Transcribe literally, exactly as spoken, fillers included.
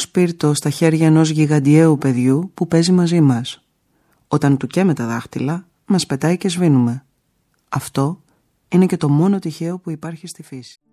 σπίρτο στα χέρια ενός γιγαντιαίου παιδιού που παίζει μαζί μας. Όταν του καίμε τα δάχτυλα, μας πετάει και σβήνουμε. Αυτό είναι και το μόνο τυχαίο που υπάρχει στη φύση.